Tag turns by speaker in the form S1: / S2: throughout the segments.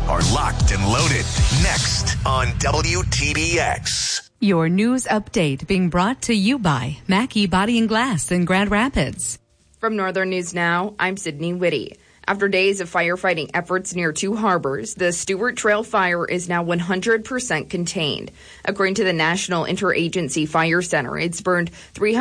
S1: are locked and loaded. Next on WTBX.
S2: Your news update being brought to you by Mackey Body and Glass in Grand Rapids.
S3: From Northern News Now, I'm Sydney Whitty. After days of firefighting efforts near two harbors, the Stewart Trail fire is now 100% contained. According to the National Interagency Fire Center, it's burned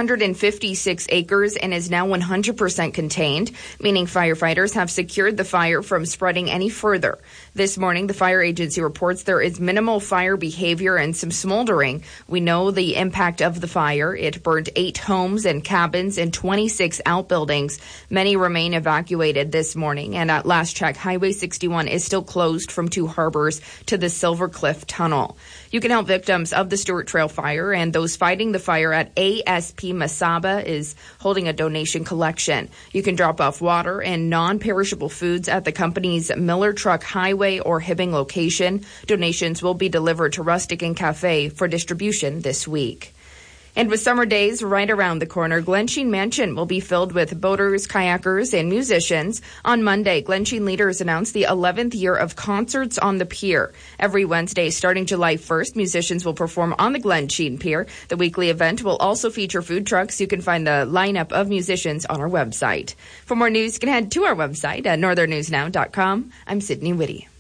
S3: 356 acres and is now 100% contained, meaning firefighters have secured the fire from spreading any further. This morning, the fire agency reports there is minimal fire behavior and some smoldering. We know the impact of the fire. It burned 8 homes and cabins and 26 outbuildings. Many remain evacuated this morning. And at last check, Highway 61 is still closed from two harbors to the Silver Cliff Tunnel. You can help victims of the Stewart Trail fire and those fighting the fire at ASP Masaba is holding a donation collection. You can drop off water and non-perishable foods at the company's Miller Truck Highway or Hibbing location. Donations will be delivered to Rustic and Cafe for distribution this week. And with summer days right around the corner, Glensheen Mansion will be filled with boaters, kayakers, and musicians. On Monday, Glensheen leaders announced the 11th year of Concerts on the Pier. Every Wednesday, starting July 1st, musicians will perform on the Glensheen Pier. The weekly event will also feature food trucks. You can find the lineup of musicians on our website. For more news, you can head to our website at northernnewsnow.com. I'm Sydney Whitty.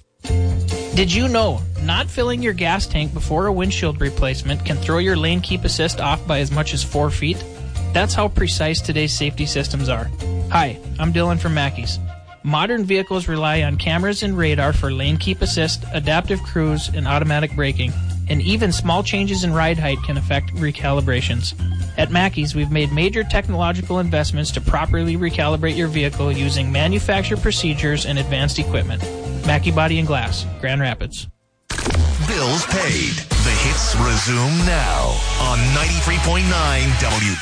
S4: Did you know not filling your gas tank before a windshield replacement can throw your lane keep assist off by as much as 4 feet? That's how precise today's safety systems are. Hi, I'm Dylan from Mackey's. Modern vehicles rely on cameras and radar for lane keep assist, adaptive cruise, and automatic braking. And even small changes in ride height can affect recalibrations. At Mackey's, we've made major technological investments to properly recalibrate your vehicle using manufacturer procedures and advanced equipment. Mackey Body and Glass, Grand Rapids.
S1: Bills paid. The hits resume now on 93.9 WTBX.